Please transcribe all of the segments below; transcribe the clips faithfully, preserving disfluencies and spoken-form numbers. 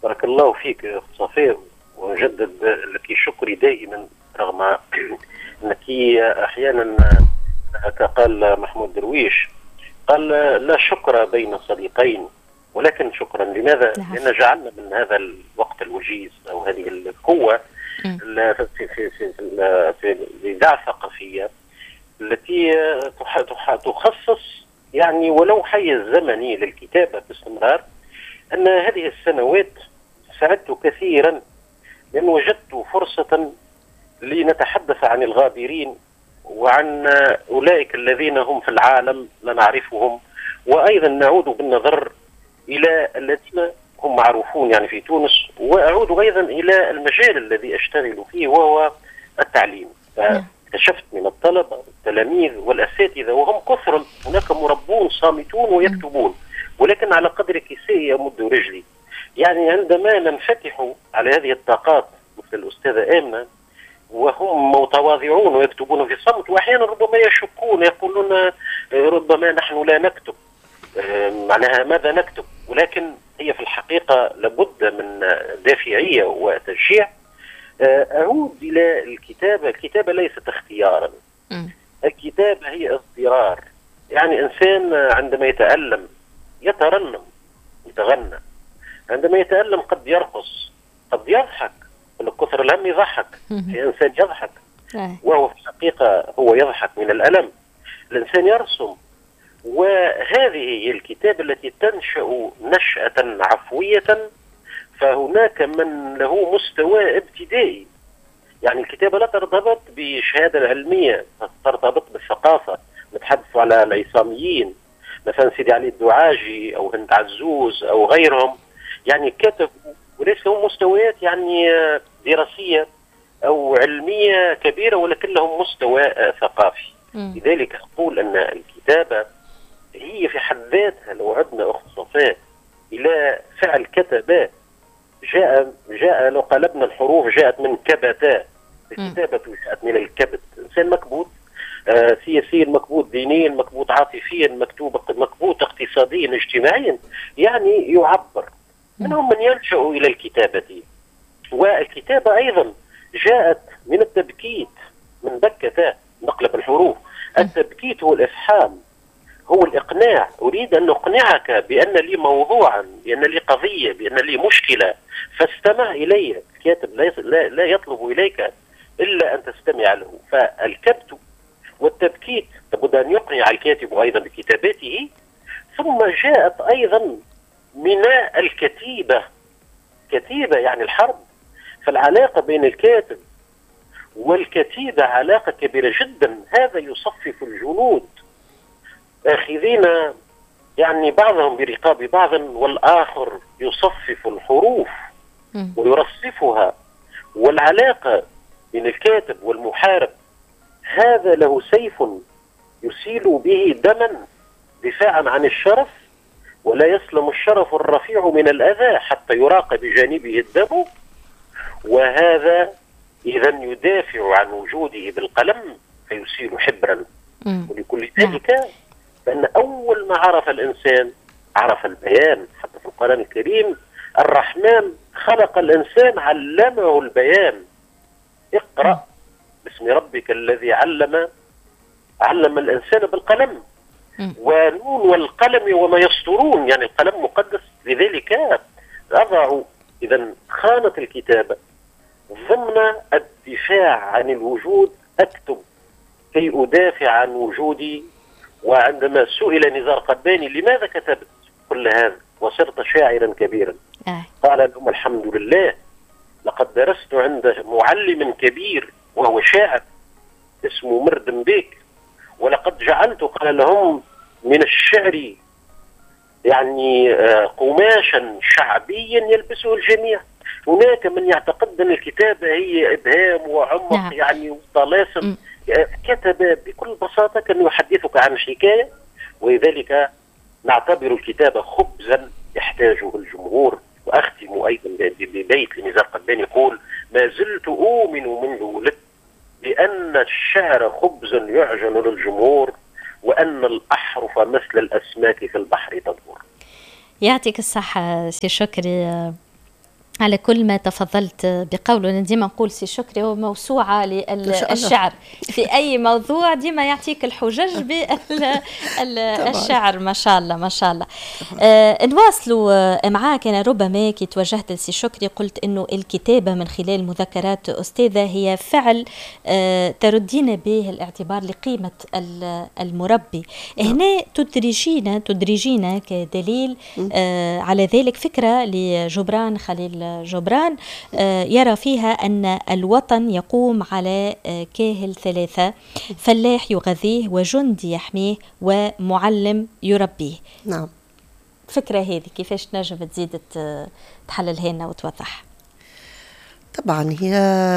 بارك الله فيك أخت صفاء، وأجدد لك شكري دائما رغم أنك أحيانا قال محمود درويش قال لا شكر بين صديقين، ولكن شكرا لماذا؟ لأن جعلنا من هذا الوقت الوجيز أو هذه القوة في في في في, في الإذاعة الثقافية التي تخصص يعني ولو حيز زمني للكتابة باستمرار. أن هذه السنوات سعدت كثيرا لأن وجدت فرصة لنتحدث عن الغابرين وعن أولئك الذين هم في العالم لا نعرفهم، وأيضا نعود بالنظر إلى الذين هم معروفون يعني في تونس، وأعود أيضا إلى المجال الذي أشتغل فيه وهو التعليم. فاكتشفت من الطلبة والتلاميذ والأساتذة وهم كثر، هناك مربون صامتون ويكتبون، ولكن على قدر كيسي يمد رجلي. يعني عندما ننفتح على هذه الطاقات مثل الأستاذة آمنة وهم متواضعون ويكتبون في صمت، وأحيانا ربما يشكون يقولون ربما نحن لا نكتب، معناها ماذا نكتب؟ ولكن هي في الحقيقة لابد من دافعية وتشجيع. أعود إلى الكتابة. الكتابة ليست اختيارا، الكتابة هي اضطرار. يعني إنسان عندما يتألم يترنم يتغنى، عندما يتألم قد يرقص قد يضحك، كثر الهم يضحك، في إنسان يضحك وهو في الحقيقة هو يضحك من الألم. الإنسان يرسم، وهذه هي الكتابة التي تنشأ نشأة عفوية. فهناك من له مستوى ابتدائي، يعني الكتابة لا ترتبط بشهادة علمية، ترتبط بالثقافة. نتحدث على العصاميين مثلا سيدي علي الدعاجي أو هند عزوز أو غيرهم، يعني كتبوا وليس لهم مستويات يعني دراسية أو علمية كبيرة، ولكن لهم مستوى ثقافي. لذلك أقول أن الكتابة هي في حد ذاتها، لو عدنا أخت صفاء إلى فعل كتبة، جاء جاء لو قلبنا الحروف جاءت من كبتا، الكتابة جاءت من الكبت. إنسان مكبوت آه سياسيا، مكبوت دينيا، مكبوت عاطفيا، مكتوب مكبوت اقتصاديا اجتماعيا، يعني يعبر. منهم من يلجأ إلى الكتابة، والكتابة أيضا جاءت من التبكيت، من بكتا نقلب الحروف. التبكيت هو الإفحام، هو الإقناع. أريد أن أقنعك بأن لي موضوعا، بأن لي قضية، بأن لي مشكلة، فاستمع إلي. الكاتب لا, لا يطلب إليك إلا أن تستمع له. فالكبت والتبكيت لابد أن يقنع الكاتب أيضا بكتاباته. ثم جاءت أيضا من الكتيبة، كتيبة يعني الحرب. فالعلاقة بين الكاتب والكتيبة علاقة كبيرة جدا. هذا يصفف الجنود آخذين يعني بعضهم برقاب بعض، والآخر يصفف الحروف ويرصفها. والعلاقة بين الكاتب والمحارب هذا له سيف يسيل به دما دفاعا عن الشرف، ولا يسلم الشرف الرفيع من الأذى حتى يراق بجانبه الدم. وهذا إذا يدافع عن وجوده بالقلم فيسيل حبرا. ولكل ذلك فإن أول ما عرف الإنسان عرف البيان. حتى في القرآن الكريم الرحمن خلق الإنسان علمه البيان. اقرأ باسم ربك الذي علم علم الإنسان بالقلم. ونون والقلم وما يسطرون، يعني القلم مقدس. لذلك أضع إذا خانة الكتابة ضمن الدفاع عن الوجود. أكتب كي أدافع عن وجودي. وعندما سئل نزار قباني لماذا كتبت كل هذا وصرت شاعرا كبيرا، قال لهم الحمد لله لقد درست عند معلم كبير وهو شاعر اسمه مردم بيك، ولقد جعلت قال لهم من الشعر يعني قماشا شعبيا يلبسه الجميع. هناك من يعتقد أن الكتابة هي إبهام وعمق نعم. يعني وطلاسم. كتب بكل بساطة كان يحدثك عن حكاية، ولذلك نعتبر الكتابة خبزا يحتاجه الجمهور. وأختم أيضا ببيت لنزار قباني يقول: ما زلت أؤمن منذ ولدت بأن الشعر خبز يعجن للجمهور، وأن الأحرف مثل الأسماك في البحر تدور. يعطيك الصحة سي شكري. على كل ما تفضلت بقوله. ديما نقول سي شكري هو موسوعة للشعر في أي موضوع، ديما يعطيك الحجج بالشعر. ما شاء الله ما شاء الله. آه نواصلوا معاك. أنا ربما كي توجهت لسي شكري قلت إنه الكتابة من خلال مذكرات أستاذة هي فعل آه تردين به الاعتبار لقيمة المربي. هنا تدرجين تدرجين كدليل آه على ذلك فكرة لجبران خليل جبران يرى فيها أن الوطن يقوم على كاهل ثلاثة: فلاح يغذيه، وجندي يحميه، ومعلم يربيه. نعم. فكرة هذه كيفاش نجم تزيد تحللها لنا وتوضح؟ طبعا هي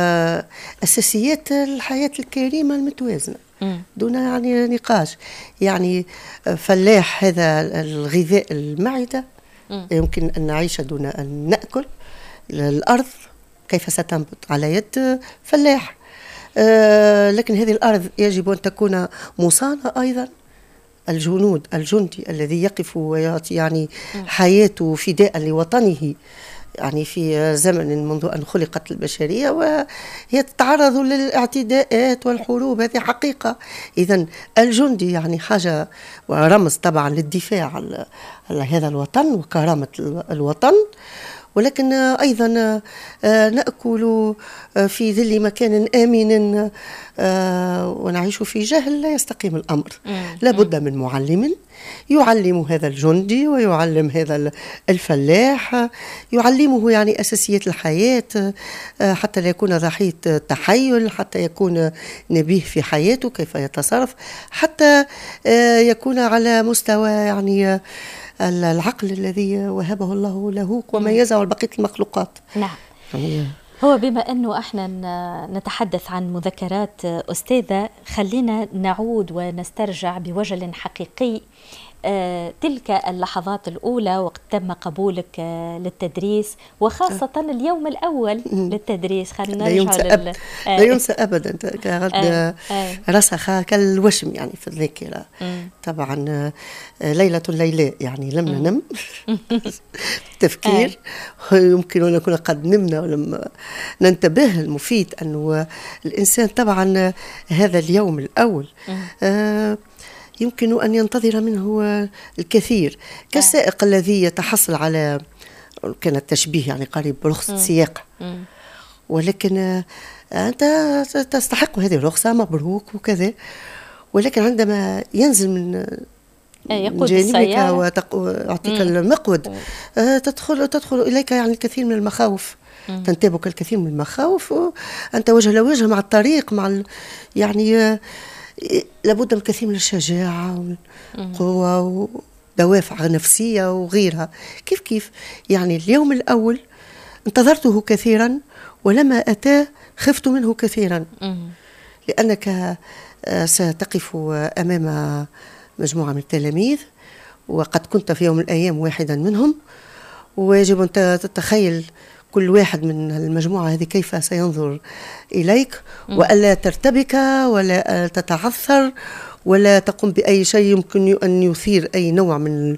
أساسيات الحياة الكريمة المتوازنة دون يعني نقاش. يعني فلاح هذا الغذاء المعدة، يمكن أن نعيش دون أن نأكل. الأرض كيف ستنبت على يد فلاح، آه لكن هذه الأرض يجب أن تكون مصانة أيضا. الجنود الجندي الذي يقف ويعطي يعني حياته فداء لوطنه، يعني في زمن منذ أن خلقت البشرية وهي تتعرض للاعتداءات والحروب، هذه حقيقة. إذن الجندي يعني حاجة ورمز طبعا للدفاع على هذا الوطن وكرامة الوطن، ولكن أيضا نأكل في ظل مكان آمن ونعيش في جهل لا يستقيم الأمر. لا بد من معلم يعلم هذا الجندي ويعلم هذا الفلاح، يعلمه يعني أساسيات الحياة حتى لا يكون ضحية تحيل، حتى يكون نبيه في حياته كيف يتصرف، حتى يكون على مستوى يعني العقل الذي وهبه الله له وميزه عن بقية المخلوقات. نعم. هو بما أنه احنا نتحدث عن مذكرات أستاذة، خلينا نعود ونسترجع بوجل حقيقي آه، تلك اللحظات الأولى وقت تم قبولك آه، للتدريس، وخاصة آه. اليوم الأول م- للتدريس. خلينا لا ينسى لل... أب... آه. لا ينسى أبدا. كغد آه. آه. رسخ كالوشم يعني في الذاكرة. طبعا آه ليلة الليلاء يعني لم ننم تفكير آه. يمكن أن نكون قد نمنا ولم ننتبه. المفيد أنه الإنسان طبعا هذا اليوم الأول آه يمكن أن ينتظر منه الكثير كالسائق آه. الذي يتحصل على، كان التشبيه يعني قريب، رخصة سياقة، ولكن أنت تستحق هذه الرخصة، مبروك وكذا، ولكن عندما ينزل من يقود جانبك ويعطيك المقود تدخل تدخل إليك يعني الكثير من المخاوف، تنتابك الكثير من المخاوف، وأنت وجه لوجه مع الطريق، مع ال... يعني لابد من الكثير من الشجاعة والقوة ودوافع نفسية وغيرها. كيف كيف يعني اليوم الأول انتظرته كثيرا، ولما أتى خفت منه كثيرا، لأنك ستقف أمام مجموعة من التلاميذ، وقد كنت في يوم من الأيام واحدا منهم، ويجب أن تتخيل كل واحد من المجموعة هذه كيف سينظر إليك، وألا ترتبك ولا تتعثر ولا تقوم بأي شيء يمكن أن يثير أي نوع من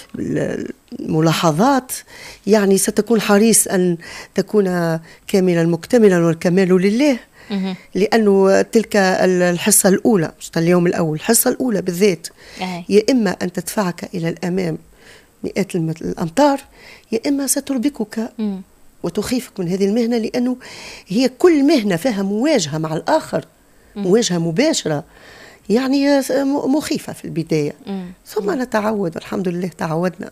الملاحظات. يعني ستكون حريص أن تكون كاملا مكتملا، والكمال لله، لأنه تلك الحصة الأولى مش اليوم الأول، الحصة الأولى بالذات يا إما أن تدفعك إلى الأمام مئات الأمتار، يا إما ستربكك وتخيفك من هذه المهنة، لأنه هي كل مهنة فيها مواجهة مع الآخر، مواجهة مباشرة، يعني مخيفة في البداية، ثم نتعود، والحمد لله تعودنا.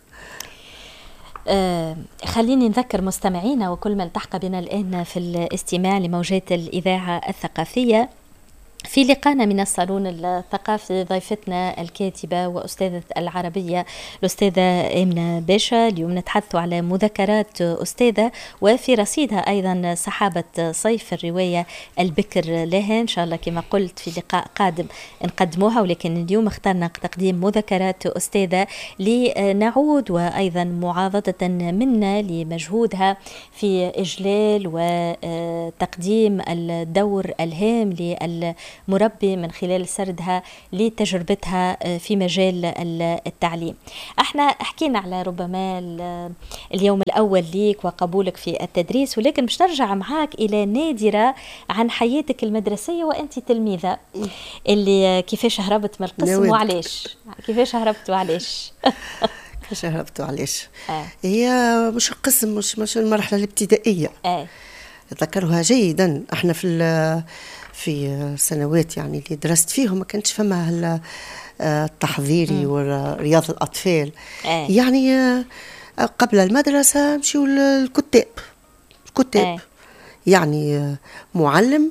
آه خليني نذكر مستمعينا وكل من التحق بنا الآن في الاستماع لموجات الإذاعة الثقافية في لقانا من الصالون الثقافي ضيفتنا الكاتبة وأستاذة العربية الأستاذة آمنة باشا. اليوم نتحدث على مذكرات أستاذة، وفي رصيدها أيضا سحابة صيف الرواية البكر لها، إن شاء الله كما قلت في لقاء قادم نقدموها، ولكن اليوم اخترنا تقديم مذكرات أستاذة لنعود وأيضا معاضدة منا لمجهودها في إجلال وتقديم الدور الهام لل مربي من خلال سردها لتجربتها في مجال التعليم. احنا حكينا على ربما اليوم الأول ليك وقبولك في التدريس، ولكن مش نرجع معاك إلى نادرة عن حياتك المدرسية وأنت تلميذة، اللي كيفاش هربت من القسم وعلاش؟ كيفاش هربت وعلاش؟ كيفاش هربت وعلاش؟ آه. هي مش القسم، مش مش المرحلة الابتدائية. آه. أتذكرها جيدا. احنا في في السنوات يعني اللي درست فيهم ما كانتش فما التحضيري ورياض الأطفال. آه. يعني قبل المدرسة نمشيو الكتاب الكتاب آه. يعني معلم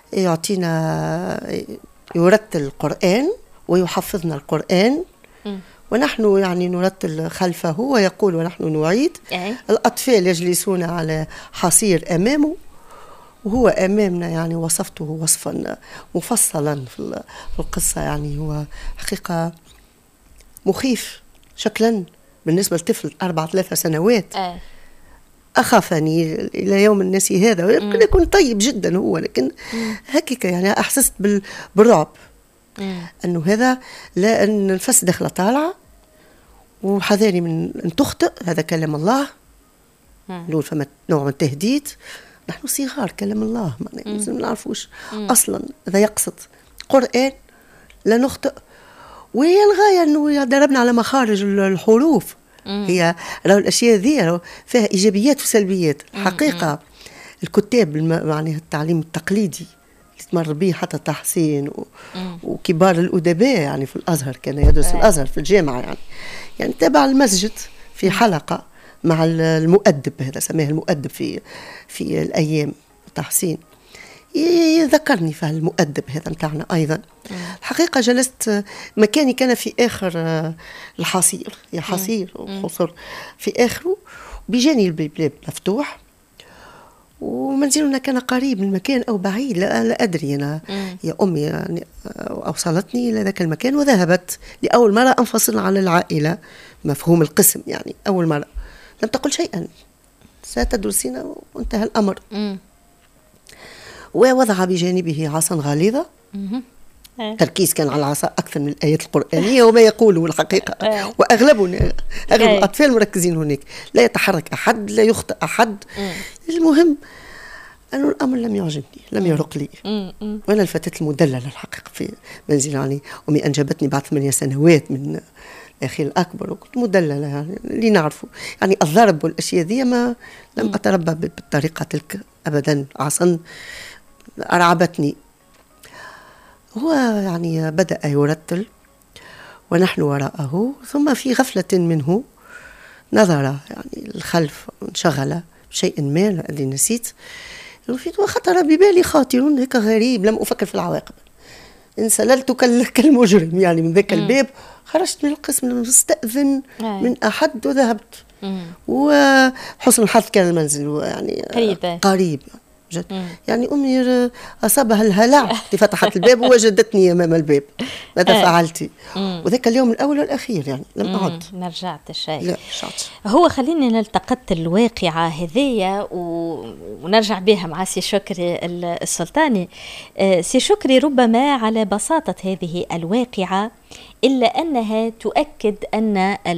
يعطينا يرتل القرآن ويحفظنا القرآن، م. ونحن يعني نرتل خلفه ويقول ونحن نعيد. أي. الأطفال يجلسون على حصير أمامه وهو أمامنا، يعني وصفته وصفا مفصلا في القصة. يعني هو حقيقة مخيف شكلا بالنسبة لطفل أربع ثلاثة سنوات. أي. أخافني إلى يوم الناس هذا. يمكن يكون طيب جدا هو، لكن هكيك يعني أحسست بالرعب. مم. أنه هذا لا أن الفس دخلة طالعة وحذاري من أن تخطئ، هذا كلام الله. نقول فما نوع من التهديد. نحن صغار، كلام الله ما نعرفوش أصلا إذا يقصد قرآن لا نخطئ. وهي الغاية أنه ضربنا على مخارج الحروف. مم. هي لو الأشياء ذي فيها إيجابيات وسلبيات. حقيقة مم. الكتاب معناها التعليم التقليدي تمر به حتى تحسين و... وكبار الأدباء يعني في الأزهر، كان يدرس في الأزهر في الجامعة، يعني يعني تابع المسجد في حلقة مع المؤدب، هذا سماه المؤدب في في الأيام تحسين، يذكرني في المؤدب هذا متاعنا أيضا. الحقيقة جلست مكاني كان في آخر الحصير، يا حصير وحصر في آخره، بجانب الباب مفتوح، ومنزلنا كان قريب من المكان أو بعيد لا, لا أدري أنا. مم. يا أمي يعني أوصلتني إلى ذاك المكان، وذهبت لأول مرة أنفصل عن العائلة، مفهوم القسم يعني أول مرة. لم تقل شيئا، ستدرسين وانتهى الأمر. مم. ووضع بجانبه عصا غليظة. تركيز كان على العصا أكثر من الآيات القرآنية وما يقوله الحقيقة. وأغلبنا أغلب الأطفال مركزين هناك، لا يتحرك أحد، لا يخطئ أحد. المهم أنه الأمر لم يعجبني، لم يرق لي. وأنا الفتاة المدللة الحقيقة في منزل، يعني أمي أنجبتني بعد ثمانية سنوات من أخي الأكبر، وكنت مدللة يعني اللي نعرفه، يعني الضرب والأشياء ذي ما لم أتربى بالطريقة تلك أبدا. عصا أرعبتني. هو يعني بدأ يرتل ونحن وراءه، ثم في غفلة منه نظر يعني الخلف، انشغل بشيء ما الذي نسيت، وخطر ببالي خاطر هيك غريب، لم أفكر في العواقب. انسللت كالمجرم يعني من ذاك الباب، خرجت من القسم، لم استأذن من أحد وذهبت. وحسن الحظ كان المنزل يعني قريب قريب جد. يعني أمي أصابها الهلع، فتحت الباب ووجدتني أمام الباب. ماذا فعلتي؟ وذاك اليوم الأول والأخير يعني لم أعد. ما رجعت شيء. لا رجعت. هو خليني نلتقط الواقعة هذية ونرجع بها مع سي شكري السلطاني. سي شكري، ربما على بساطة هذه الواقعة إلا أنها تؤكد أن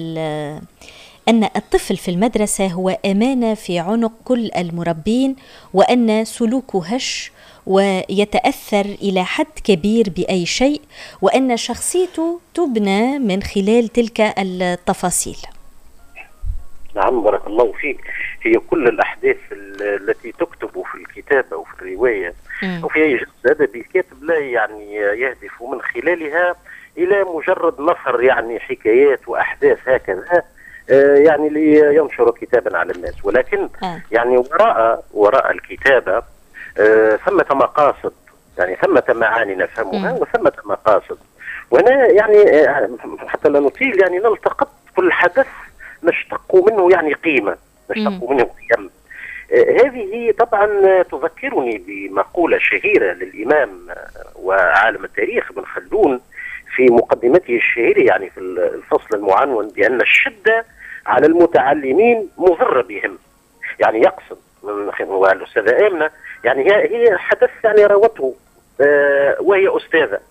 أن الطفل في المدرسة هو أمانة في عنق كل المربين، وأن سلوكه هش ويتأثر إلى حد كبير بأي شيء، وأن شخصيته تبنى من خلال تلك التفاصيل. نعم، بارك الله فيك. هي كل الأحداث التي تكتب في الكتاب أو في الرواية م. أو في أي جزء أدبي، الكاتب لا يعني يهدف من خلالها إلى مجرد نثر يعني حكايات وأحداث هكذا يعني لينشر كتابا على الناس، ولكن آه. يعني وراء وراء الكتابة آه ثمة مقاصد، يعني ثمة معاني نفهمها وثمة مقاصد. وهنا يعني حتى لا نطيل يعني نلتقط كل حدث نشتق منه يعني قيمة، نشتق منه قيم. آه هذه طبعا تذكرني بمقولة شهيرة للإمام وعالم التاريخ ابن خلدون في مقدمته الشهيرة، يعني في الفصل المعنون بأن الشدة على المتعلمين مضرة بهم. يعني يقصد من الأستاذة آمنة، يعني هي هي حدث يعني روته وهي أستاذة،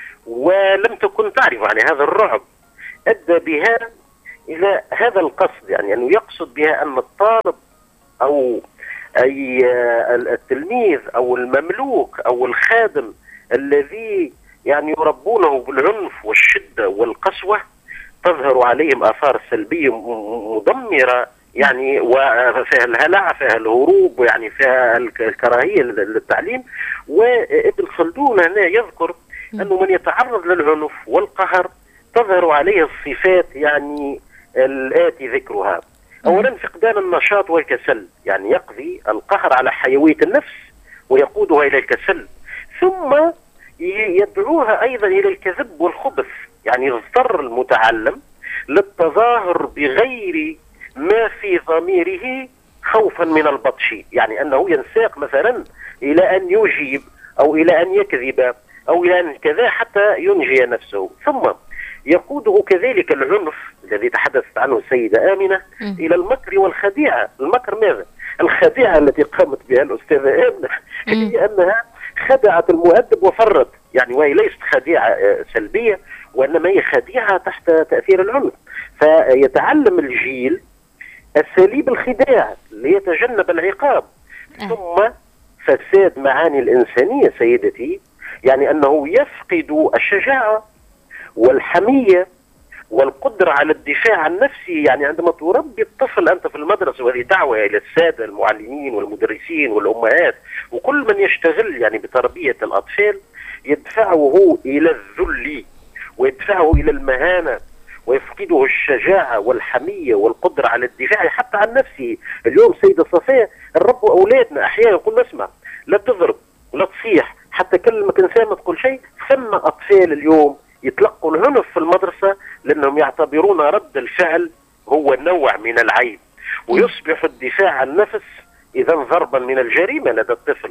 ولم تكن تعرف يعني هذا الرعب أدى بها إلى هذا القصد، يعني أنه يقصد بها أن الطالب أو أي التلميذ أو المملوك أو الخادم الذي يعني يربونه بالعنف والشدة والقسوة تظهر عليهم آثار سلبية مدمرة، يعني وفيها الهلع، فيها الهروب، يعني فيها الكراهية للتعليم. وابن خلدون هنا يذكر أنه من يتعرض للعنف والقهر تظهر عليه الصفات يعني الآتي ذكرها. أولا فقدان النشاط والكسل، يعني يقضي القهر على حيوية النفس ويقودها إلى الكسل، ثم يدعوها أيضا إلى الكذب والخبث، يعني يضطر المتعلم للتظاهر بغير ما في ضميره خوفا من البطش، يعني أنه ينساق مثلا إلى أن يجيب أو إلى أن يكذب أو إلى أن كذا حتى ينجي نفسه. ثم يقوده كذلك العنف الذي تحدثت عنه السيدة آمنة إلى المكر والخديعة. المكر ماذا؟ الخديعة التي قامت بها الأستاذة آمنة هي أنها خدعت المؤدب وفرت، يعني وهي ليست خديعة سلبية وإنما هي خديعة تحت تأثير العنف. فيتعلم الجيل أساليب الخداع ليتجنب العقاب. ثم فساد معاني الإنسانية سيدتي، يعني أنه يفقد الشجاعة والحمية والقدرة على الدفاع عن نفسه. يعني عندما تربي الطفل أنت في المدرسة، وهذه دعوة إلى السادة المعلمين والمدرسين والأمهات وكل من يشتغل يعني بتربية الأطفال، يدفعه إلى الذل ويدفعه إلى المهانة ويفقده الشجاعة والحمية والقدرة على الدفاع حتى عن نفسه. اليوم سيدة صفية نربوا أولادنا أحيانا يقول نسمع لا تضرب لا تصيح حتى كلمك إنسان ما تقول شيء. ثم أطفال اليوم يتلقوا العنف في المدرسة لأنهم يعتبرون رد الفعل هو نوع من العيب، ويصبح الدفاع عن النفس إذا ضربا من الجريمة لدى الطفل،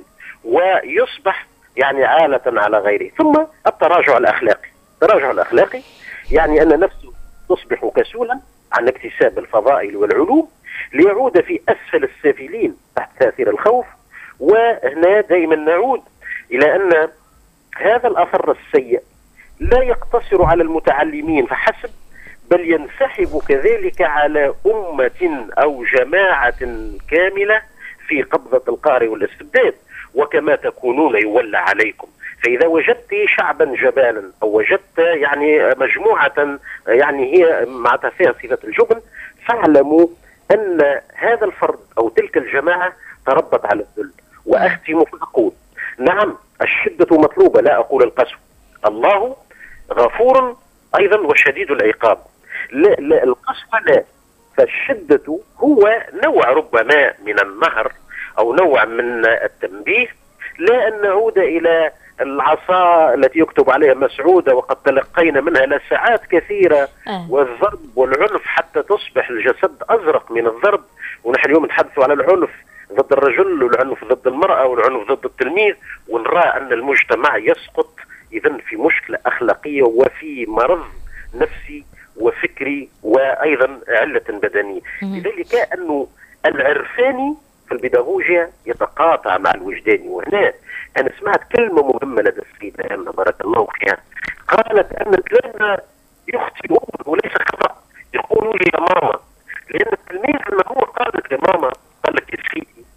ويصبح يعني عالة على غيره. ثم التراجع الأخلاقي. التراجع الأخلاقي يعني أن نفسه تصبح كسولا عن اكتساب الفضائل والعلوم ليعود في أسفل السافلين تحت تأثير الخوف. وهنا دائما نعود إلى أن هذا الأثر السيء لا يقتصر على المتعلمين فحسب، بل ينسحب كذلك على أمة أو جماعة كاملة في قبضة القهر والاستبداد. وكما تكونون يولى عليكم. فإذا وجدت شعبا جبانا أو وجدت يعني مجموعة يعني هي مع فيها صفة الجبن، فاعلموا أن هذا الفرد أو تلك الجماعة تربت على الذل. وأختم فأقول نعم الشدة مطلوبة، لا أقول القسوة. الله غفور أيضا وشديد العقاب. لا, لا القسوة لا، فالشدة هو نوع ربما من النهر أو نوع من التنبيه، لا أن نعود إلى العصا التي يكتب عليها مسعودة وقد تلقينا منها لساعات كثيرة أه. والضرب والعنف حتى تصبح الجسد أزرق من الضرب. ونحن اليوم نتحدث على العنف ضد الرجل والعنف ضد المرأة والعنف ضد التلميذ، ونرى أن المجتمع يسقط إذن في مشكلة أخلاقية وفي مرض نفسي وفكري وأيضا علة بدنية. لذلك أنه العرفاني في البيداغوجيا يتقاطع مع الوجداني. وهنا أنا سمعت كلمة مهمة لدى السيدة آمنة بارك الله فيها، قالت أن التلاميذ يخطئون وليس خطأ، يقولوا لي يا ماما، لأن التلميذ لما هو قال لك يا ماما قال لك يا سيدي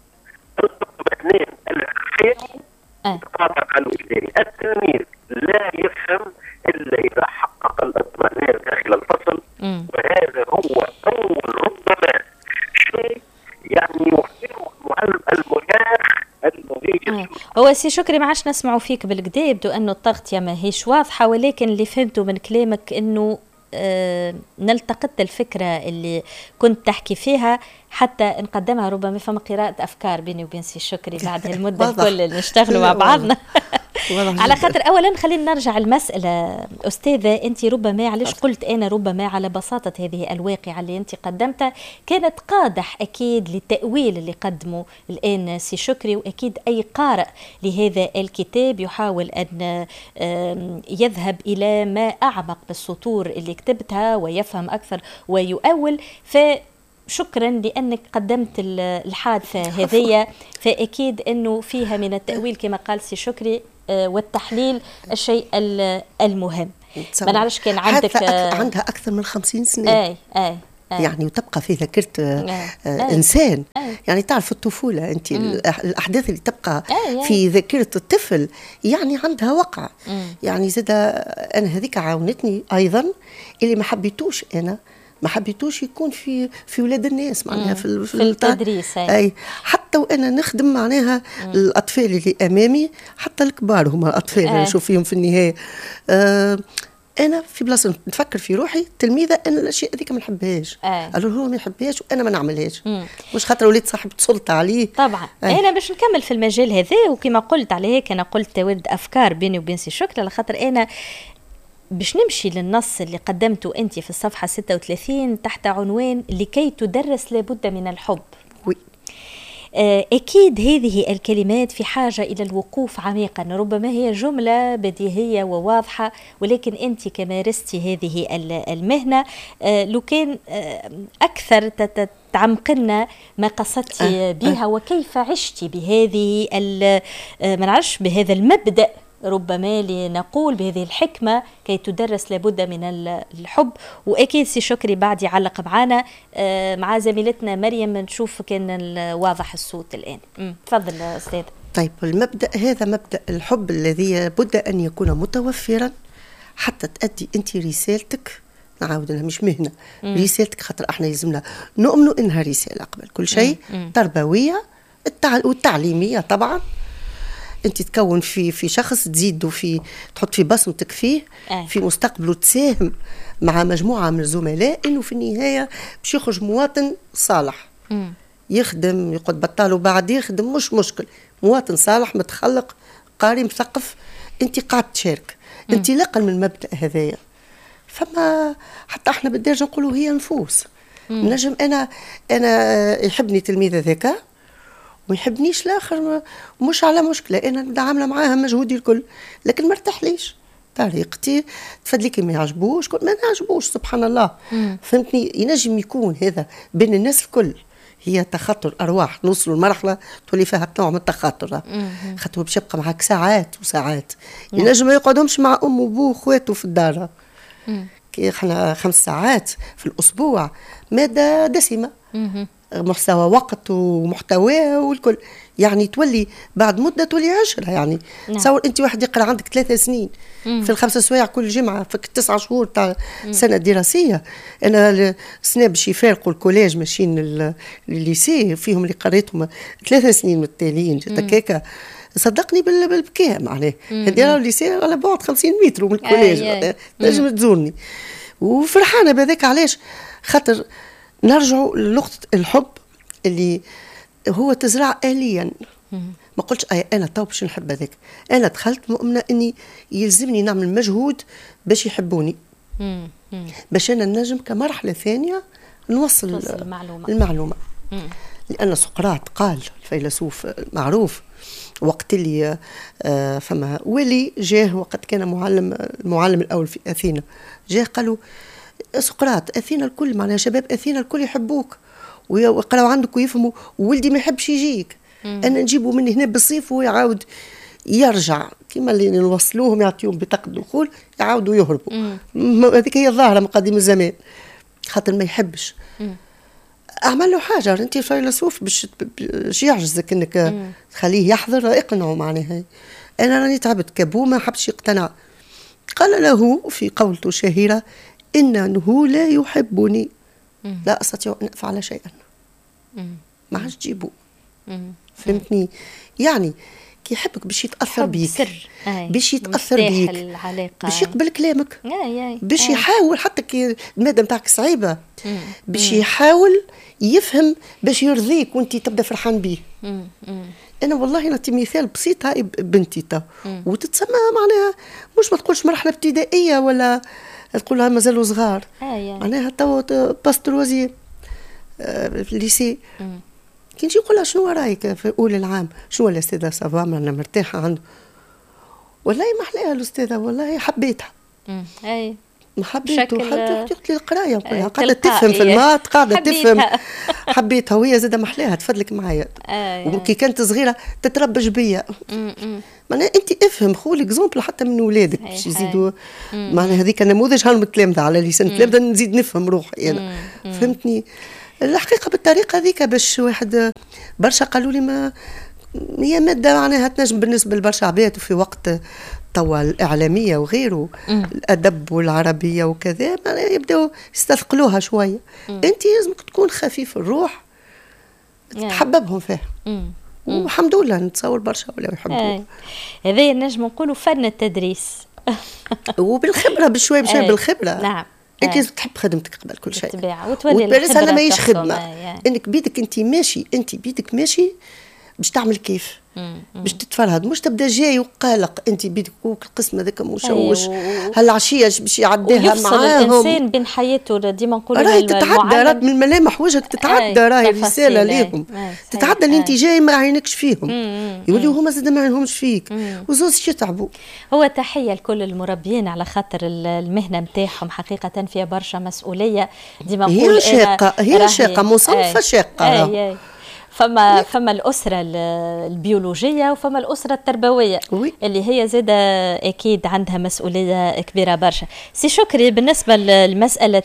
اثنين، العرفاني يتقاطع مع الوجداني. التلميذ لا يفهم إلا إذا حقق الاطمئنان داخل الفصل، وهذا هو أول ربما شيء يعني يخبره المعلم المناخ الذي هو سي شكري. ما عادش نسمعوا فيك بالكدا، يبدو أنه التغطية ما هيش واضحة، ولكن اللي فهمته من كلامك أنه آه نلتقط الفكرة اللي كنت تحكي فيها حتى نقدمها. ربما فما قراءة أفكار بيني وبين سي شكري بعد هالمدة الكل اللي نشتغلوا مع بعضنا. على خاطر أولا خلينا نرجع المسألة أستاذة، أنت ربما علاش قلت أنا ربما على بساطة هذه الواقعة اللي أنت قدمتها كانت قادح أكيد للتأويل اللي قدمه الآن سي شكري، وأكيد أي قارئ لهذا الكتاب يحاول أن يذهب إلى ما أعمق بالسطور اللي كتبتها ويفهم أكثر ويؤول. ف شكرا لأنك قدمت الحادثة هذه، فأكيد أنه فيها من التأويل كما قال سي شكري والتحليل الشيء المهم. ما نعرفش كان عندك عندها أكثر من خمسين سنة. أي أي أي. يعني وتبقى في ذاكرة أي. إنسان. أي. يعني تعرف الطفولة أنت مم. الأحداث اللي تبقى أي. في ذاكرة الطفل يعني عندها وقع. مم. يعني زاد أنا هذيك عاونتني أيضا اللي ما حبيتوش أنا ما حبيتوش يكون في في ولاد الناس معناها في, في التدريس. أي. أي حتى وأنا نخدم معناها مم. الأطفال اللي أمامي حتى الكبار هما الأطفال اللي نشوف فيهم في النهاية. أه انا في بلاصه نفكر في روحي تلميذه انا الاشياء هذيك ما نحبهاش. آه. قالوا هو ما يحبهاش وانا ما نعملهاش. مم. مش خاطر وليت صاحبه سلطه عليه. طبعا. آه. انا باش نكمل في المجال هذا وكما قلت على هيك انا قلت ولد افكار بيني وبين سي شكرا على خاطر انا باش نمشي للنص اللي قدمته انت في الصفحه ستة وثلاثين تحت عنوان لكي تدرس لابد من الحب. وي. أكيد هذه الكلمات في حاجة إلى الوقوف عميقا. ربما هي جملة بديهية وواضحة ولكن أنت كمارستي هذه المهنة لو كان أكثر تعمقنا ما قصدتي بها وكيف عشتي بهذه ما نعرفش بهذا المبدأ ربما لنقول بهذه الحكمة كي تدرس لابد من الحب. وأكيد سي شكري بعد يعلق معنا مع زميلتنا مريم نشوف كان واضح الصوت الآن. تفضل أستاذ. طيب المبدأ هذا مبدأ الحب الذي لابد أن يكون متوفرا حتى تأدي أنت رسالتك. نعاود أنها مش مهنة مم. رسالتك خاطر احنا يلزمنا نؤمنوا إنها رسالة قبل كل شيء مم. تربوية والتعليمية طبعا. انت تكون في في شخص تزيدوا في تحط في بصمتك فيه أه. في مستقبله تساهم مع مجموعه من الزملاء انه في النهايه باش يخرج مواطن صالح. م. يخدم يقعد بطال وبعد يخدم مش مشكل مواطن صالح متخلق قاري مثقف. انت قاعد تشارك م. انت لقل من المبدا هذايا. فما حتى احنا بالدرجه نقولوا هي نفوس. نجم انا انا يحبني تلميذه ذكاء ما يحبنيش الاخر مش على مشكله انا عامله معاها مجهودي الكل لكن ما ارتاحليش طريقتي تفدلك ما يعجبوش ما يعجبوش سبحان الله. مم. فهمتني ينجم يكون هذا بين الناس الكل هي تخاطر ارواح نوصلوا لمرحله تولي فيها نوع من التخاطر خاطر باش يبقى معك ساعات وساعات. مم. ينجم ما يقعدهمش مع ام وابوه واخواته في الدار. كي احنا خمس ساعات في الاسبوع ماده دسمه. مم. محتوى وقت ومحتواه والكل يعني تولي بعد مدة تولي عشرة يعني. نعم. تصور انت واحد يقرأ عندك ثلاثة سنين مم. في الخمسة سوايع كل جمعة في تسعة شهور تاع سنة دراسية. انا السنة باش يفارقوا الكوليج ماشيين الليسي فيهم اللي قريتهم ثلاثة سنين متتاليين جات هكاكا صدقني بالبكاء معناه هذه الليسي على بعد خمسين متر من الكوليج نجم تزورني وفرحانة بهذاك. علاش خاطر نرجعوا لنقطة الحب اللي هو تزرع آليا. ما قلتش أي أنا تو باش نحب هذاك أنا دخلت مؤمنة إني يلزمني نعمل مجهود باش يحبوني باش أنا نجم كمرحلة ثانية نوصل المعلومة, المعلومة. لأن سقراط قال الفيلسوف معروف وقت اللي آه فما ولي جاه وقد كان معلم المعلم الأول في أثينا جاه قالوا سقراط أثينا الكل معناها شباب أثينا الكل يحبوك ويقراوا عندك ويفهموا وولدي ما يحبش يجيك. مم. أنا نجيبه من هنا بالصيف وهو يعاود يرجع كما اللي نوصلوهم يعطيهم بطاقة الدخول يعاودوا يهربوا. هذيك هي الظاهرة من قديم الزمان خاطر ما يحبش. مم. أعمل له حاجة أنت فيلسوف باش يعجزك أنك مم. تخليه يحضر اقنعه معناها. أنا راني تعبت كابو ما حبش يقتنع قال له في قولته الشهيرة إنه لا يحبني مم. لا أستطيع أن أفعل شيئا. ما عادش تجيبه. فهمتني يعني كي يحبك باش يتأثر بيك باش يتأثر بيك باش يقبل كلامك باش يحاول حتى كي المادة متاعك صعيبة مم. باش يحاول يفهم باش يرضيك وانت تبدأ فرحان بيه. مم. أنا والله نعطي مثال بسيط هاي بنتي تا وتتسمى معناها مش ما تقولش مرحلة ابتدائية ولا تقولها مازالوا صغار معناها تو باستروزي في الليسي. كي نجي نقول لها شنو رايك في اول العام شنو الاستاذه صافا انا مرتاحه عنده والله ما احلاها الاستاذه والله حبيتها. اي حبيته حبيته قلت لي القرايه نقولها قاعده تفهم في المات قاعده تفهم حبيتها وهي زاده محلاها تفضلك معايا وكي كانت صغيره تتربج بيا معناها انت افهم خو الاكزومبل حتى من ولادك باش يزيدوا معناها هذيك نموذج هانو التلامذه على لسان التلامذه نزيد نفهم روحي انا فهمتني الحقيقه بالطريقه هذيك باش واحد برشا قالوا لي ما هي ماده معناها تنجم بالنسبه لبرشا عباد وفي وقت توا الإعلامية وغيره مم. الأدب والعربية وكذا يبدأوا يستثقلوها شوية أنت لازمك تكون خفيف الروح تحببهم فيها والحمد لله نتصور برشا ولا يحبوه هذا نجم نقولوا فن التدريس وبالخبرة بشوي بشوي بالخبرة نعم انت لازم تحب خدمتك قبل كل شيء وتولي الخبرة ماهيش خدمة انك بيدك انت ماشي انت بيدك ماشي باش تعمل كيف باش تتفرهد مش تبدا جاي وقلق انت بيدك القسم هذاك مشوش هالعشيه باش يعديها معاهم الانسان بين حياته ديما نقولوا راهي تتعدى راهي من الملامح وجهك تتعدى راهي رساله ليهم تتعدى اللي انت جاي ما عينكش فيهم يوليو هما زاد ما عينهمش فيك وزوز يتعبوا. هو تحيه لكل المربيين على خاطر المهنه نتاعهم حقيقه فيها برشا مسؤوليه ديما نقول هي شاقه هي شاقه مصنفه شاقه فما فما الأسرة البيولوجية وفما الأسرة التربوية وي. اللي هي زادة أكيد عندها مسؤولية كبيرة برشا. سي شكري بالنسبة لمسألة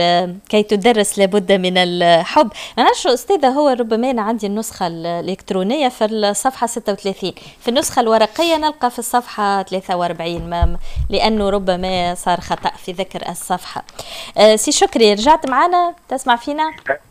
كي تدرس لابد من الحب أنا شو أستاذة هو ربما أنا عندي النسخة الإلكترونية في الصفحة ستة وثلاثين في النسخة الورقية نلقى في الصفحة ثلاثة وأربعين ما لأنه ربما صار خطأ في ذكر الصفحة. سي شكري رجعت معنا تسمع فينا؟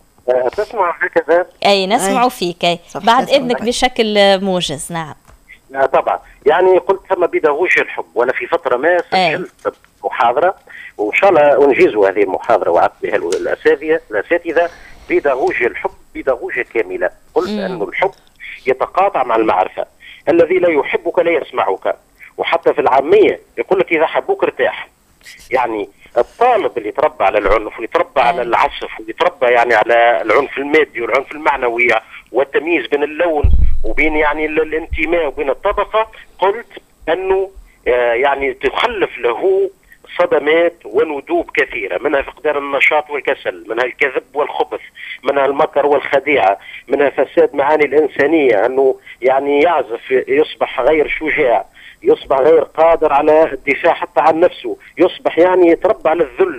تسمع هكذا؟ أي نسمع فيك أي بعد إذنك بشكل موجز. نعم لا طبعا يعني قلت ثم بيداغوجيا الحب وأنا في فترة ما سجلت محاضرة وإن شاء الله أنجزوا هذه المحاضرة وعدت بها الأساتذة الأساتذة بيداغوجيا الحب بيداغوجيا كاملة. قلت أن الحب يتقاطع مع المعرفة الذي لا يحبك لا يسمعك وحتى في العامية يقول لك إذا حبوك ارتاح. يعني الطالب اللي يتربى على العنف واللي يتربى على العصف واللي يتربى يعني على العنف المادي والعنف المعنوي والتمييز بين اللون وبين يعني الانتماء وبين الطبقة قلت أنه يعني تخلف له صدمات وندوب كثيرة منها فقدان النشاط والكسل منها الكذب والخبث منها المكر والخديعة منها فساد معاني الإنسانية أنه يعني يعزف يصبح غير شجاع يصبح غير قادر على الدفاع حتى عن نفسه يصبح يعني يتربى على الذل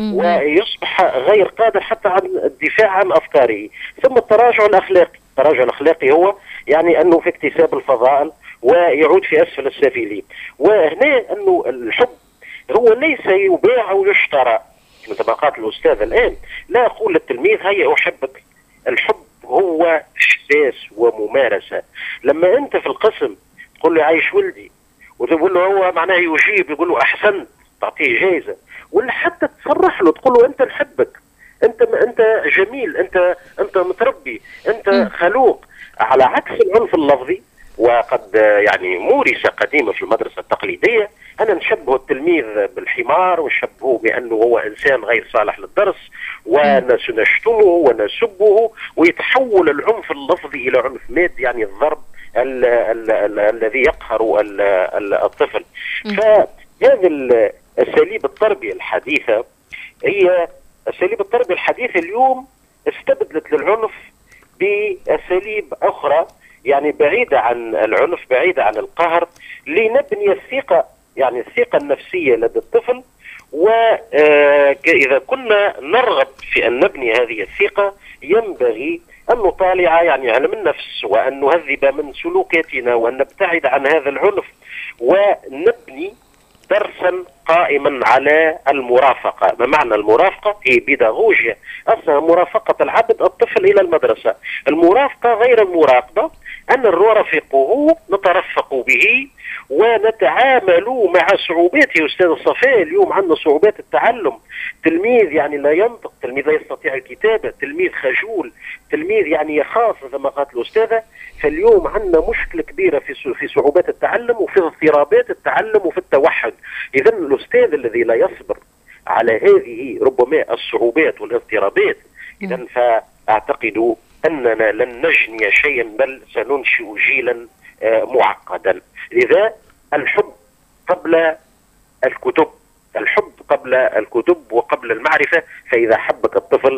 ويصبح غير قادر حتى عن الدفاع عن أفكاره. ثم التراجع الأخلاقي التراجع الأخلاقي هو يعني أنه في اكتساب الفضائل ويعود في أسفل السافلين. وهنا أنه الحب هو ليس يباع أو يشترى مثل ما قالت الأستاذ الآن. لا أقول للتلميذ هيا أحبك. الحب هو إحساس وممارسة. لما أنت في القسم تقول له عايش ولدي وتقول له هو معناه يجيب يقول له أحسنت تعطيه جائزة ولا حتى تصرح له تقول له أنت نحبك أنت أنت جميل أنت أنت متربي أنت خلوق على عكس العنف اللفظي. وقد يعني مورس قديما في المدرسة التقليدية أنا نشبه التلميذ بالحمار ونشبهه بأنه هو إنسان غير صالح للدرس ونشتمه ونسبه ويتحول العنف اللفظي إلى عنف مادي يعني الضرب ال ال ال الذي يقهر ال ال الطفل. فهذه الأساليب التربية الحديثة هي أساليب التربية الحديثة اليوم استبدلت للعنف بأساليب أخرى يعني بعيدة عن العنف بعيدة عن القهر لنبني الثقة يعني الثقة النفسية لدى الطفل. وإذا كنا نرغب في أن نبني هذه الثقة ينبغي أن نطالع يعني علم النفس وأن نهذب من سلوكاتنا وأن نبتعد عن هذا العنف ونبني درسا قائما على المرافقة. ما معنى المرافقة؟ هي بيداغوجيا أصلا مرافقة العبد الطفل إلى المدرسة. المرافقة غير المراقبة أن نرافقه نترفق به ونتعامل مع صعوباته. أستاذ الصفاء اليوم عندنا صعوبات التعلم تلميذ يعني لا ينطق تلميذ لا يستطيع الكتابة تلميذ خجول تلميذ يعني يخاف زي ما قالت الأستاذة. فاليوم عندنا مشكلة كبيرة في في صعوبات التعلم وفي اضطرابات التعلم وفي التوحد. إذا الأستاذ الذي لا يصبر على هذه ربما الصعوبات والاضطرابات إذا فأعتقد أننا لن نجني شيئا بل سننشئ جيلا معقدا. لذا الحب قبل الكتب الحب قبل الكتب وقبل المعرفة. فإذا حبك الطفل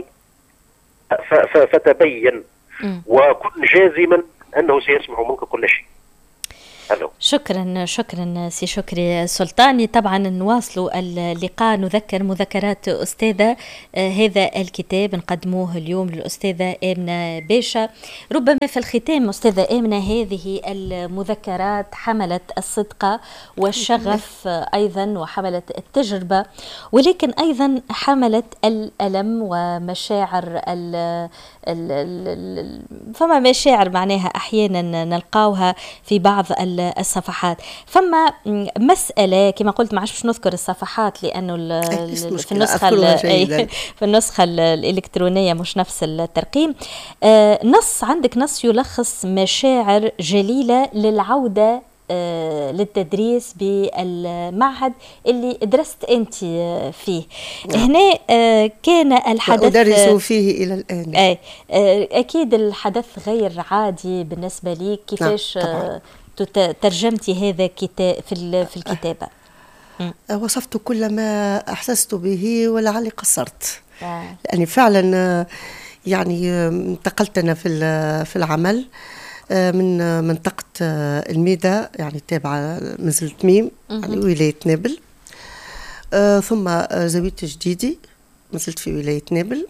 فتبين وكن جازما أنه سيسمع منك كل شيء. ألو. شكرا شكرا سي شكري سلطاني. طبعا نواصلوا اللقاء. نذكر مذكرات أستاذة آه هذا الكتاب نقدموه اليوم للأستاذة آمنة باشا. ربما في الختام أستاذة آمنة، هذه المذكرات حملت الصدق والشغف أيضا وحملت التجربة، ولكن أيضا حملت الألم ومشاعر ال ال ال فما مشاعر معناها أحيانا نلقاوها في بعض الصفحات. فما مسألة كما قلت ما عادش نذكر الصفحات لأنه في النسخة في النسخة الإلكترونية مش نفس الترقيم. آه نص عندك نص يلخص مشاعر جليلة للعودة آه للتدريس بالمعهد اللي درست أنت فيه. نعم. هنا آه كان الحدث أدرس فيه إلى الآن. آه آه أكيد الحدث غير عادي بالنسبة لي. كيفاش نعم. آه ترجمتي هذا كتاب في في الكتابة؟ أه وصفت كل ما أحسست به ولعلي قصرت. آه. يعني فعلا يعني انتقلت أنا في في العمل من منطقة الميدا، يعني تابعة منزل تميم، يعني ولاية نابل. أه ثم زويت جديدي، نزلت في ولاية نابل،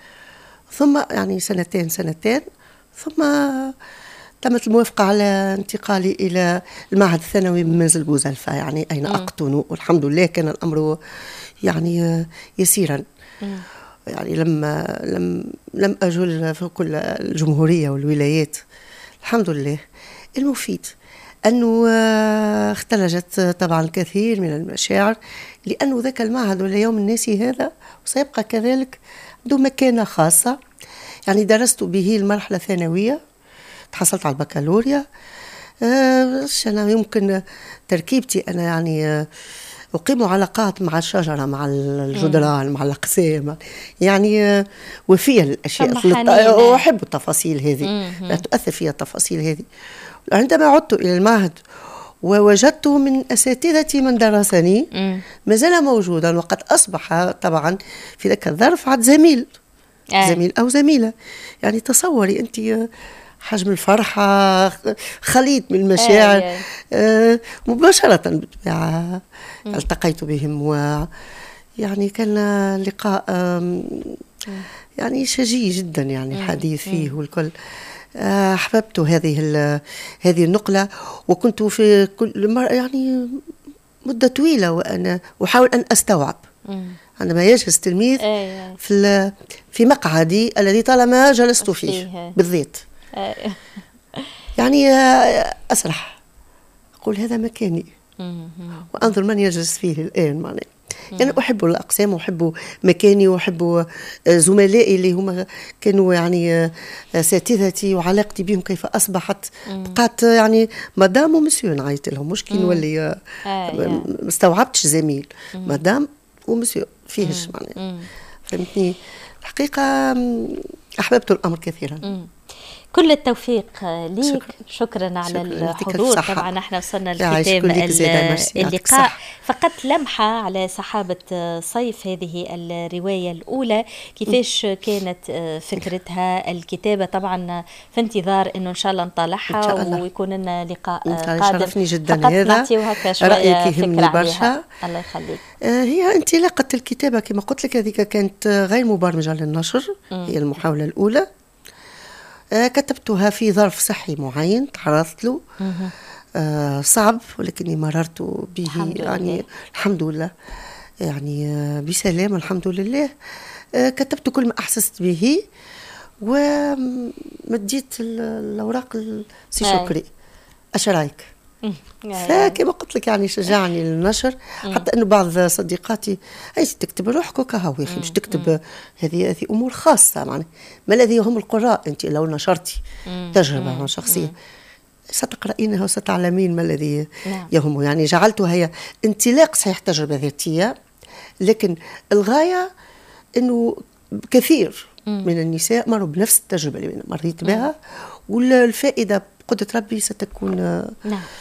ثم يعني سنتين سنتين ثم تمت الموافقة على انتقالي إلى المعهد الثانوي بمنزل بوزلفة، يعني أين مم. أقطن، والحمد لله كان الأمر يعني يسيرا. مم. يعني لما لم لم أجل في كل الجمهورية والولايات، الحمد لله. المفيد أنه اختلجت طبعا الكثير من المشاعر، لأنه ذاك المعهد واليوم الناسي هذا وسيبقى كذلك عنده مكانة خاصة. يعني درست به المرحلة الثانوية، تحصلت على البكالوريا. أه أنا يمكن تركيبتي أنا يعني أقيم علاقات مع الشجرة، مع الجدران، مع الأقسام، يعني وفية الأشياء، وأحب التفاصيل هذه، لا تؤثر فيها التفاصيل هذه. عندما عدت إلى المعهد ووجدت من أساتذتي من درسني ما زال موجودا، وقد أصبح طبعا في ذاك الظرف عاد زميل آه. زميل أو زميلة. يعني تصوري أنت حجم الفرحة، خليط من المشاعر. آه آه مباشرة بالطبيعة التقيت بهم، ويعني كان لقاء يعني شجي جدا، يعني الحديث فيه والكل. أحببت هذه هذه النقلة، وكنت في كل مرة يعني مدة طويلة وأنا أحاول أن أستوعب. عندما يجلس تلميذ في في مقعدي الذي طالما جلست فيه بالضبط، يعني أسرح أقول هذا مكاني وأنظر من يجلس فيه الآن. معناه يعني أحب الأقسام، وأحب مكاني، وأحب زملائي اللي هم كانوا يعني أساتذتي، وعلاقتي بهم كيف أصبحت بقات يعني مدام ومسيو نعيط لهم، مش كي نولي ما استوعبتش زميل، مدام ومسيو فيهش معناه. فهمتني؟ الحقيقة أحببت الأمر كثيرا. مم. كل التوفيق ليك. شكرا, شكرا على شكرا الحضور. طبعا احنا وصلنا لختام اللقاء، فقط لمحة على سحابة صيف هذه الرواية الأولى، كيفاش كانت فكرتها الكتابة. طبعا في انتظار انه ان شاء الله نطالعها ويكون لنا لقاء قادم. شرفني جدا فقط هذا، نعطيو هكا شوية فكرة عليها. الله يخليك. هي انطلاقة الكتابة كما قلت لك هذيك كانت غير مبرمجة للنشر. م. هي المحاولة الأولى، كتبتها في ظرف صحي معين تعرضت له. آه صعب ولكني مررت به الحمد يعني لله. الحمد لله يعني آه بسلام الحمد لله. آه كتبت كل ما أحسست به ومديت الأوراق لسي شكري. أش رايك؟ فكما قلت لك يعني شجعني للنشر، حتى انه بعض صديقاتي اي تكتب روحك وكهو يا اخي مش تكتب، هذه هذه امور خاصه معناها. ما الذي يهم القراء؟ انت لو نشرتي تجربه شخصيه ستقرأينها وستعلمين ما الذي يهم. يعني جعلتها هي انطلاق صحيح تجربه ذاتيه، لكن الغايه انه كثير من النساء مروا بنفس التجربه اللي مريت بها، والفائده بقدره ربي ستكون نعم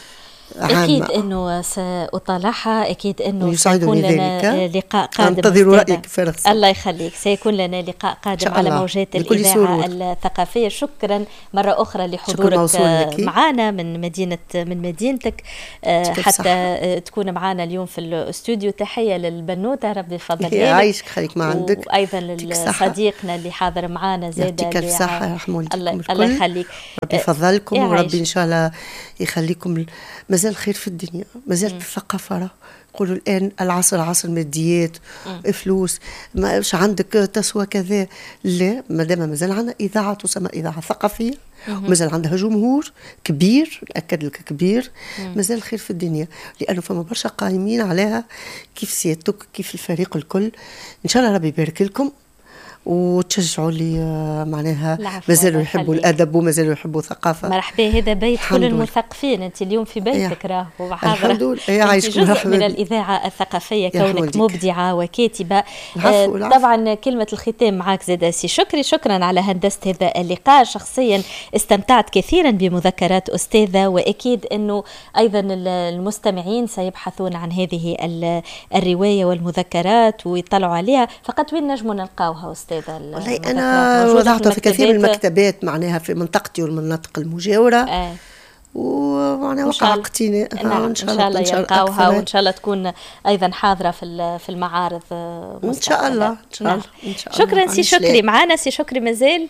عامة. أكيد أنه سأطالعها، أكيد أنه سيكون لنا لقاء قادم. أنتظر رأيك فارغ. الله يخليك، سيكون لنا لقاء قادم على موجات الإذاعة الثقافية. شكرا مرة أخرى لحضورك معنا من مدينة من مدينتك حتى صح. تكون معنا اليوم في الاستوديو. تحية للبنوتة، ربي يفضل يعيشك خليك ما عندك، وأيضا لصديقنا اللي حاضر معنا زيادة. يعطيك الصحة يرحموا الله, الله يخليك، ربي يفضلكم وربي إن شاء الله يخليكم. مازال خير في الدنيا، مازال الثقافة راه يقولوا الآن العصر عصر ماديات فلوس، ماش عندك تسوى كذا. لا، مادام مازال عندنا إذاعة تسمى إذاعة ثقافية ومازال عندها جمهور كبير، نأكد لك كبير، مازال الخير في الدنيا، لأنه فما برشا قائمين عليها كيف سيادتك كيف الفريق الكل. إن شاء الله ربي يبارك لكم وتشجعوا لي معناها مازالوا يحبوا الادب ومازالوا يحبوا الثقافه. مرحبا، هذا بيت كل المثقفين. انت اليوم في بيتك راهو وحاضره. الحمد لله، عايشك جزء من الاذاعه الثقافيه كونك مبدعه وكاتبه. العفو العفو. طبعا كلمه الختام معك زاد سي شكري. شكرا على هندسه هذا اللقاء. شخصيا استمتعت كثيرا بمذكرات استاذه، واكيد انه ايضا المستمعين سيبحثون عن هذه الروايه والمذكرات ويطلعوا عليها. فقط وين نجموا نلقاوها استاذ؟ والله أنا وضعتها في كثير من المكتبات معناها في منطقتي والمناطق المجاورة. آه. ومعناها وقع وقتي نعم إن شاء الله يلقاوها، وإن شاء الله تكون أيضا حاضرة في في المعارض إن شاء الله. إن شاء الله. نعم. شكرا سي شكري. معنا سي شكري مازال؟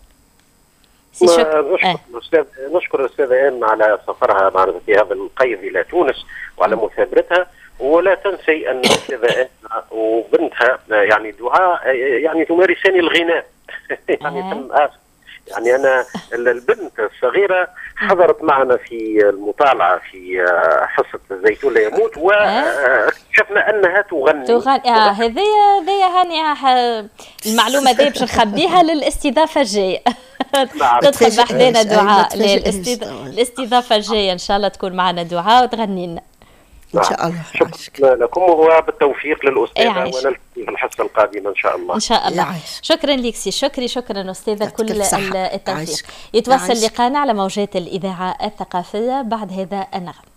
سي شكري. نشكر آه. نشكر الأستاذة آن على سفرها معنا في هذا القيد إلى تونس وعلى مثابرتها. ولا تنسي أن الأستاذة وبنتها يعني دعاء يعني تمارسان الغناء. يعني تم يعني أنا البنت الصغيرة حضرت معنا في المطالعة في حصة الزيتون لا يموت، وشفنا أنها تغني. تغني آه هذه هذه هاني المعلومة ذي باش نخبيها للاستضافة الجاية. تدخل بحذنا دعاء للاستضافة الجاية إن شاء الله تكون معنا دعاء وتغني لنا إن شاء الله. شكرا لكم وبالتوفيق للأستاذة ونلتقي في الحصة القادمة إن شاء الله. إن شاء الله. يعيش. شكرا لك سي شكري. شكرا أستاذة. كل التوفيق. يتواصل لقاءنا على موجات الإذاعة الثقافية بعد هذا النغم.